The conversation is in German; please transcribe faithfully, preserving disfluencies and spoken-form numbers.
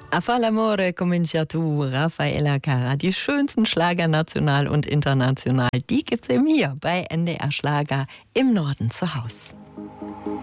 A fa l'amore comincia tu, Raffaella Carrà. Die schönsten Schlager national und international, die gibt's eben hier bei N D R Schlager im Norden zu Haus.